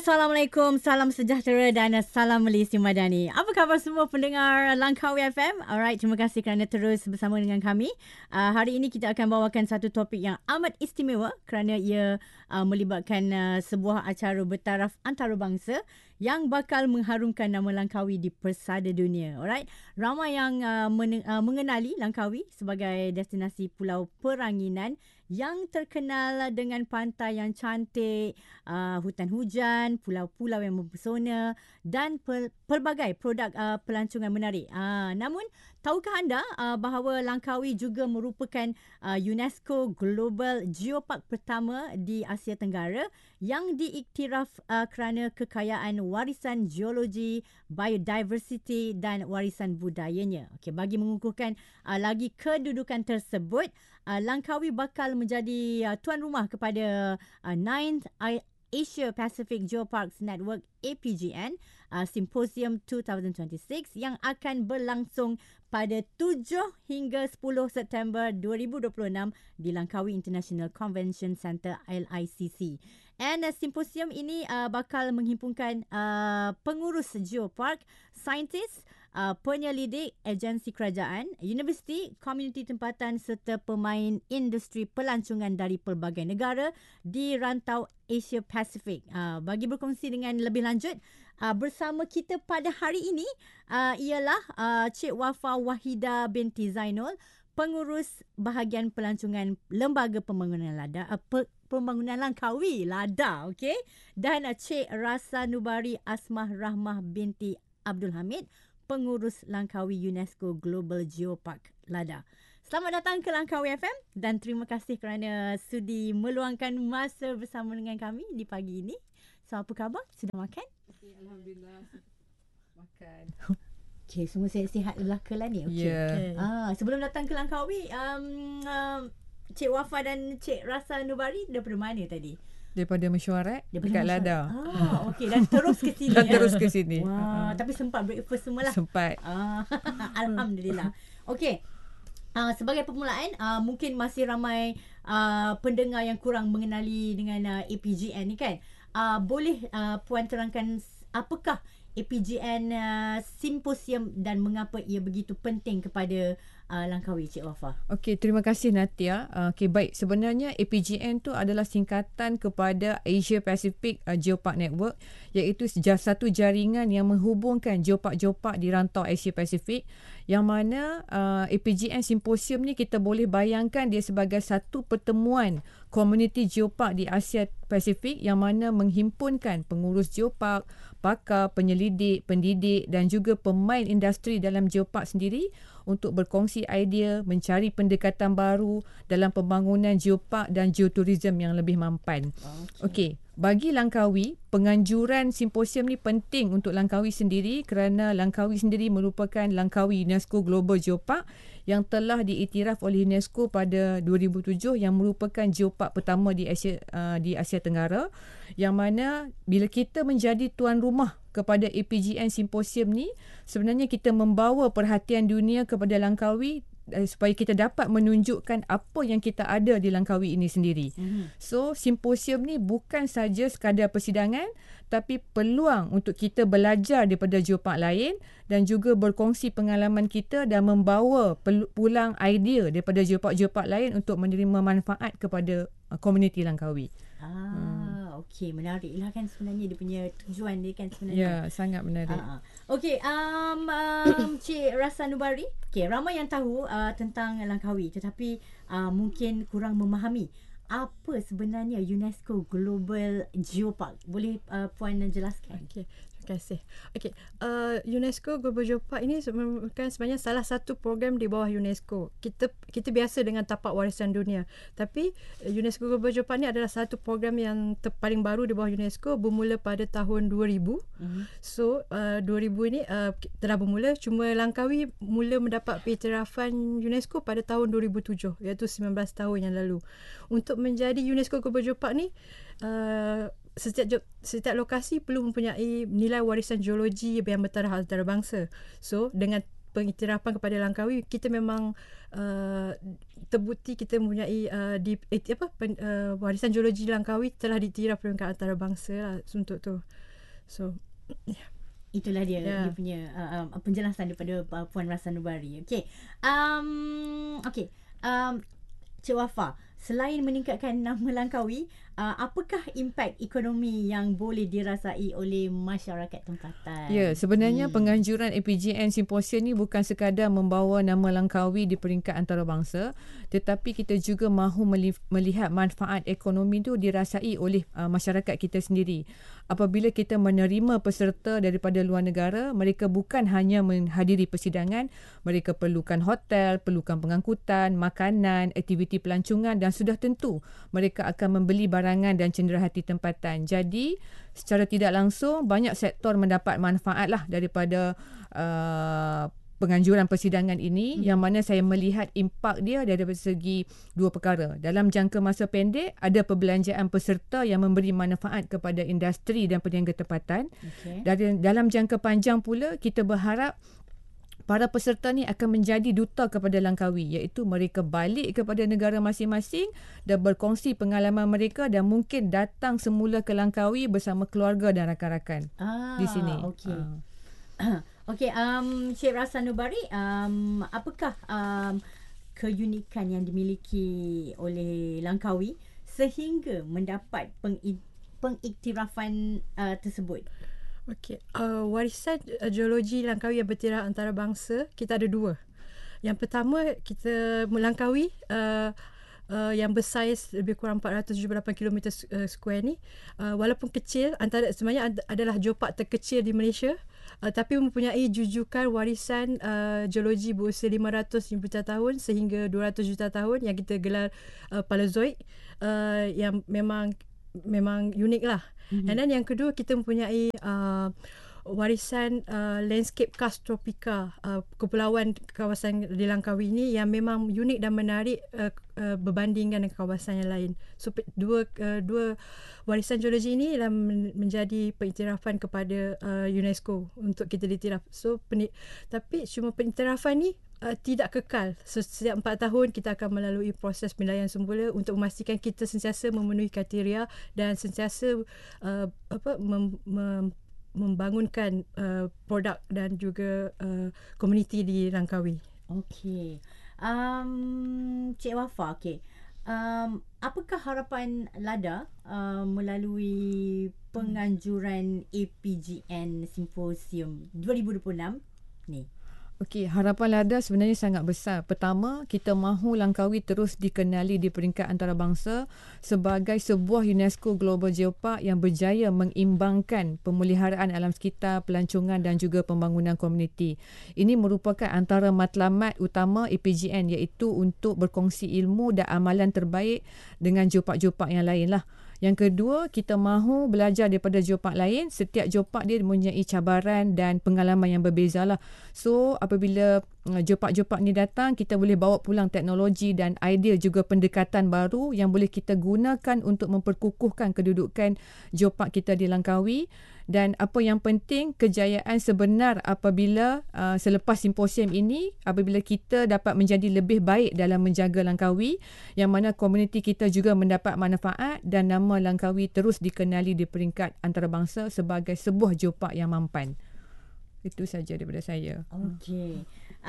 Assalamualaikum, salam sejahtera dan salam Malaysia Madani. Apa khabar semua pendengar Langkawi FM? Alright, terima kasih kerana terus bersama dengan kami. Hari ini kita akan bawakan satu topik yang amat istimewa kerana ia melibatkan sebuah acara bertaraf antarabangsa yang bakal mengharumkan nama Langkawi di persada dunia. Alright, ramai yang mengenali Langkawi sebagai destinasi pulau peranginan yang terkenal dengan pantai yang cantik, hutan hujan, pulau-pulau yang mempesona dan pelbagai produk pelancongan menarik. Namun, tahukah anda bahawa Langkawi juga merupakan UNESCO Global Geopark pertama di Asia Tenggara yang diiktiraf kerana kekayaan warisan geologi, biodiversity dan warisan budayanya. Okey, bagi mengukuhkan lagi kedudukan tersebut, Langkawi bakal menjadi tuan rumah kepada 9th Asia Pacific Geoparks Network APGN Symposium 2026 yang akan berlangsung pada 7 hingga 10 September 2026 di Langkawi International Convention Centre LICC. And simposium ini bakal menghimpunkan pengurus geopark, saintis, penyelidik, agensi kerajaan, universiti, komuniti tempatan serta pemain industri pelancongan dari pelbagai negara di rantau Asia Pasifik. Bagi berkongsi dengan lebih lanjut bersama kita pada hari ini ialah Cik Wafa Wahida binti Zainul, pengurus bahagian pelancongan Lembaga Pembangunan Pembangunan Langkawi LADA, okey, dan Cik Rasa Nubari Asmah Rahmah binti Abdul Hamid, pengurus Langkawi UNESCO Global Geopark LADA. Selamat datang ke Langkawi FM dan terima kasih kerana sudi meluangkan masa bersama dengan kami di pagi ini. So, apa khabar? Sudah makan? Okay, Alhamdulillah. Makan. Okay, semua sihat-sihat belaka lah ni. Okay. Yeah. Sebelum datang ke Langkawi, Cik Wafa dan Cik Rasa Nubari daripada mana tadi? Daripada mesyuarat dekat LADA. Okey, dan terus ke sini. Dan terus ke sini. Wah, tapi sempat breakfast semualah. Sempat. Alhamdulillah. Okey. Sebagai permulaan, mungkin masih ramai pendengar yang kurang mengenali dengan APGN ni kan. Boleh Puan terangkan apakah APGN Symposium dan mengapa ia begitu penting kepada Langkawi, Cik Wafa? Okey, terima kasih Natia. Okey, baik. Sebenarnya APGN tu adalah singkatan kepada Asia Pacific Geopark Network, iaitu satu jaringan yang menghubungkan geopark-geopark di rantau Asia Pasifik, yang mana APGN Symposium ni kita boleh bayangkan dia sebagai satu pertemuan komuniti geopark di Asia Pasifik yang mana menghimpunkan pengurus geopark, pakar, penyelidik, pendidik dan juga pemain industri dalam geopark sendiri untuk berkongsi idea, mencari pendekatan baru dalam pembangunan geopark dan geoturism yang lebih mampan. Okey, bagi Langkawi, penganjuran simposium ni penting untuk Langkawi sendiri kerana Langkawi sendiri merupakan Langkawi UNESCO Global Geopark yang telah diiktiraf oleh UNESCO pada 2007 yang merupakan geopark pertama di Asia Tenggara, yang mana bila kita menjadi tuan rumah kepada APGN Symposium ni, sebenarnya kita membawa perhatian dunia kepada Langkawi supaya kita dapat menunjukkan apa yang kita ada di Langkawi ini sendiri. So, simposium ni bukan saja sekadar persidangan, tapi peluang untuk kita belajar daripada geopark lain dan juga berkongsi pengalaman kita dan membawa pulang idea daripada geopark-geopark lain untuk menerima manfaat kepada komuniti Langkawi. Okey, menarik lah kan sebenarnya dia punya tujuan dia kan sebenarnya. Ya, sangat menarik. Okey, Cik Rasa Nubari. Okey, ramai yang tahu tentang Langkawi tetapi mungkin kurang memahami apa sebenarnya UNESCO Global Geopark. Boleh Puan jelaskan? Okey, terima kasih. Okey, UNESCO Global Geopark ini merupakan sebenarnya salah satu program di bawah UNESCO. Kita biasa dengan tapak warisan dunia, tapi UNESCO Global Geopark ini adalah satu program yang paling baru di bawah UNESCO, bermula pada tahun 2000. So 2000 ini telah bermula, cuma Langkawi mula mendapat pengiktirafan UNESCO pada tahun 2007, iaitu 19 tahun yang lalu. Untuk menjadi UNESCO Global Geopark ni, setiap lokasi perlu mempunyai nilai warisan geologi yang bertaraf antarabangsa. So dengan pengiktirafan kepada Langkawi, kita memang terbukti kita mempunyai warisan geologi Langkawi telah diiktiraf peringkat antarabangsa lah untuk tu. So itulah dia punya penjelasan daripada Puan Rasanubari. Okey. Cik Wafa, selain meningkatkan nama Langkawi, apakah impak ekonomi yang boleh dirasai oleh masyarakat tempatan? Ya, sebenarnya penganjuran APGN Simposium ni bukan sekadar membawa nama Langkawi di peringkat antarabangsa, tetapi kita juga mahu melihat manfaat ekonomi tu dirasai oleh masyarakat kita sendiri. Apabila kita menerima peserta daripada luar negara, mereka bukan hanya menghadiri persidangan, mereka perlukan hotel, perlukan pengangkutan, makanan, aktiviti pelancongan dan sudah tentu mereka akan membeli barangan dan cenderahati tempatan. Jadi secara tidak langsung banyak sektor mendapat manfaat lah daripada penganjuran persidangan ini, yang mana saya melihat impak dia dari segi dua perkara. Dalam jangka masa pendek, ada perbelanjaan peserta yang memberi manfaat kepada industri dan peniaga tempatan. Dalam jangka panjang pula, kita berharap para peserta ni akan menjadi duta kepada Langkawi, iaitu mereka balik kepada negara masing-masing dan berkongsi pengalaman mereka dan mungkin datang semula ke Langkawi bersama keluarga dan rakan-rakan di sini. Okey, Cik Rasanubari, apakah keunikan yang dimiliki oleh Langkawi sehingga mendapat pengiktirafan tersebut? Okey, warisan geologi Langkawi yang bertiraf antarabangsa, kita ada dua. Yang pertama, kita Langkawi yang bersaiz lebih kurang 478 km square ni, walaupun kecil, sebenarnya adalah geopark terkecil di Malaysia, tapi mempunyai jujukan warisan geologi berusia 500 juta tahun sehingga 200 juta tahun yang kita gelar Paleozoik, yang memang unik lah. And then yang kedua, kita mempunyai warisan landscape khas tropika, kepulauan kawasan di Langkawi ini yang memang unik dan menarik berbandingkan dengan kawasan yang lain. So dua warisan geologi ini adalah menjadi pengiktirafan kepada UNESCO untuk kita diiktiraf. So tapi cuma pengiktirafan ni tidak kekal. So, setiap 4 tahun kita akan melalui proses penilaian semula untuk memastikan kita sentiasa memenuhi kriteria dan sentiasa membangunkan produk dan juga komuniti di Langkawi. Okey. Cik Wafa, okey. Apakah harapan LADA melalui penganjuran APGN Simposium 2026 ni? Okey, harapan LADA sebenarnya sangat besar. Pertama, kita mahu Langkawi terus dikenali di peringkat antarabangsa sebagai sebuah UNESCO Global Geopark yang berjaya mengimbangkan pemeliharaan alam sekitar, pelancongan dan juga pembangunan komuniti. Ini merupakan antara matlamat utama APGN, iaitu untuk berkongsi ilmu dan amalan terbaik dengan geopark-geopark yang lain lah. Yang kedua, kita mahu belajar daripada geopark lain. Setiap geopark dia mempunyai cabaran dan pengalaman yang berbeza lah. So, apabila geopark-geopark ni datang, kita boleh bawa pulang teknologi dan idea juga pendekatan baru yang boleh kita gunakan untuk memperkukuhkan kedudukan geopark kita di Langkawi. Dan apa yang penting, kejayaan sebenar apabila selepas simposium ini, apabila kita dapat menjadi lebih baik dalam menjaga Langkawi, yang mana komuniti kita juga mendapat manfaat dan nama Langkawi terus dikenali di peringkat antarabangsa sebagai sebuah geopark yang mampan. Itu saja daripada saya. Okey.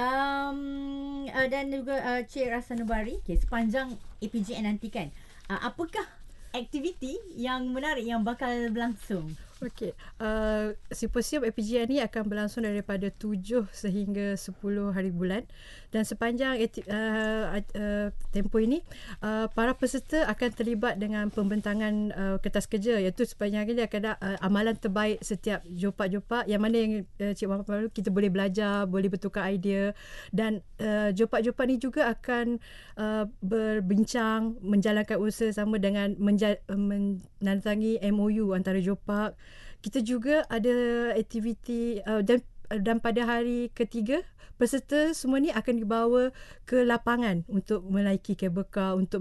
Dan juga Cik Rasanubari, sepanjang APGN nanti kan, apakah aktiviti yang menarik yang bakal berlangsung? Okey, simposium APGN ni akan berlangsung daripada 7 sehingga 10 hari bulan, dan sepanjang tempoh ini para peserta akan terlibat dengan pembentangan kertas kerja, iaitu sepanjang ini akan ada amalan terbaik setiap geopark-geopark yang mana yang Cik Wafa kita boleh belajar, boleh bertukar idea, dan geopark-geopark ni juga akan berbincang, menjalankan usaha sama dengan menandatangi MOU antara geopark. Kita juga ada aktiviti dan pada hari ketiga, peserta semua ni akan dibawa ke lapangan untuk menaiki kabel car, untuk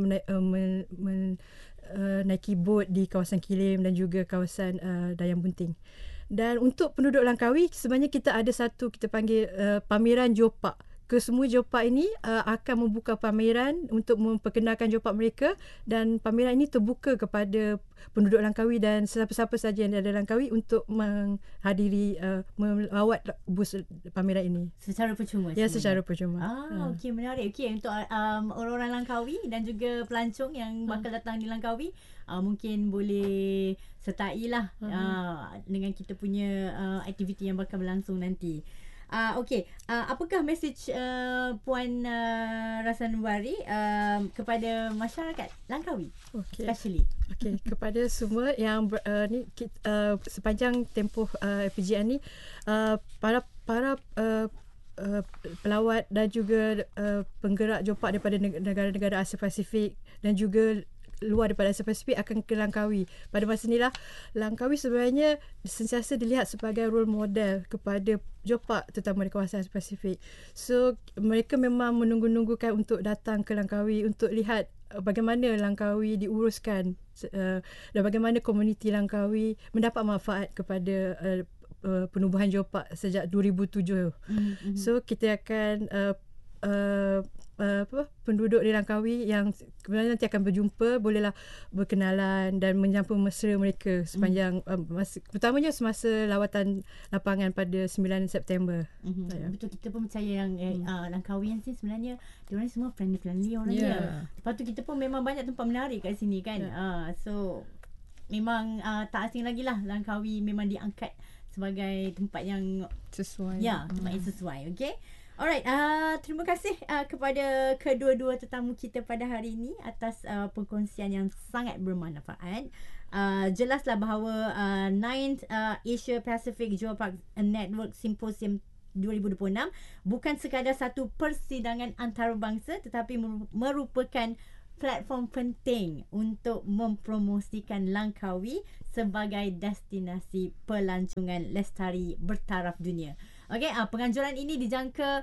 menaiki bot di kawasan Kilim dan juga kawasan Dayang Bunting. Dan untuk penduduk Langkawi, sebenarnya kita ada satu kita panggil pameran Geopark. Kesemua Geopark ini akan membuka pameran untuk memperkenalkan Geopark mereka, dan pameran ini terbuka kepada penduduk Langkawi dan siapa-siapa saja yang ada Langkawi untuk menghadiri melawat bus pameran ini. Secara percuma? Ya, secara percuma. Okey, menarik. Okey, untuk orang-orang Langkawi dan juga pelancong yang bakal datang di Langkawi, mungkin boleh sertailah dengan kita punya aktiviti yang bakal berlangsung nanti. Okey, apakah mesej Puan Rasanubari kepada masyarakat Langkawi, especially? Okey, kepada semua yang sepanjang tempoh PGN ni, para pelawat dan juga penggerak Geopark daripada negara-negara Asia Pasifik dan juga luar daripada Asia Pasifik akan ke Langkawi. Pada masa inilah Langkawi sebenarnya sentiasa dilihat sebagai role model kepada Geopark, terutama di kawasan Asia Pasifik. So mereka memang menunggu-nunggukan untuk datang ke Langkawi untuk lihat bagaimana Langkawi diuruskan dan bagaimana komuniti Langkawi mendapat manfaat kepada penubuhan Geopark sejak 2007. So kita akan penduduk di Langkawi yang kemudian nanti akan berjumpa, bolehlah berkenalan dan menyambut mesra mereka sepanjang terutamanya semasa lawatan lapangan pada 9 September. Betul, kita pun percaya yang Langkawian sini sebenarnya diorang semua friendly orangnya. Lepas tu kita pun memang banyak tempat menarik kat sini kan. So memang tak asing lagi lah Langkawi memang diangkat sebagai tempat yang sesuai. Ya, tempat yang sesuai. Okay. Alright, terima kasih kepada kedua-dua tetamu kita pada hari ini atas perkongsian yang sangat bermanfaat. Jelaslah bahawa 9th Asia Pacific Geopark Network Symposium 2026 bukan sekadar satu persidangan antarabangsa, tetapi merupakan platform penting untuk mempromosikan Langkawi sebagai destinasi pelancongan lestari bertaraf dunia. Okey, penganjuran ini dijangka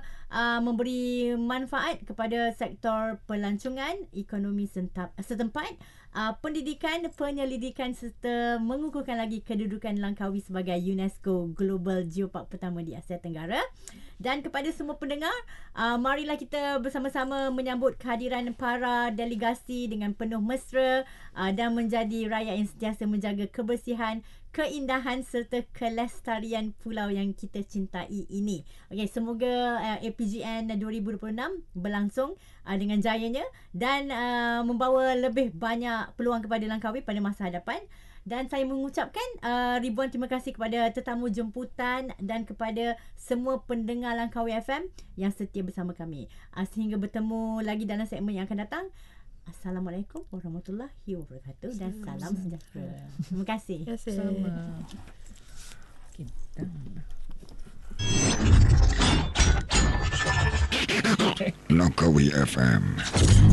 memberi manfaat kepada sektor pelancongan, ekonomi setempat, pendidikan, penyelidikan serta mengukuhkan lagi kedudukan Langkawi sebagai UNESCO Global Geopark pertama di Asia Tenggara. Dan kepada semua pendengar, marilah kita bersama-sama menyambut kehadiran para delegasi dengan penuh mesra dan menjadi rakyat yang sentiasa menjaga kebersihan, keindahan serta kelestarian pulau yang kita cintai ini. Okey, semoga APGN 2026 berlangsung dengan jayanya dan membawa lebih banyak peluang kepada Langkawi pada masa hadapan. Dan saya mengucapkan ribuan terima kasih kepada tetamu jemputan dan kepada semua pendengar Langkawi FM yang setia bersama kami. Sehingga bertemu lagi dalam segmen yang akan datang. Assalamualaikum warahmatullahi wabarakatuh dan salam sejahtera. Terima kasih. Sama. Langkawi FM.